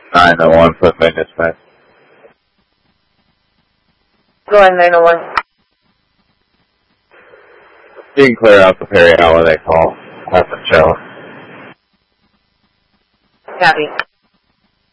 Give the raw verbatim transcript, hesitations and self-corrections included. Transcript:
nine oh one, Flip Main Dispatch. Go ahead, nine oh one. You can clear out the Perry Holiday call. That's a show. Copy.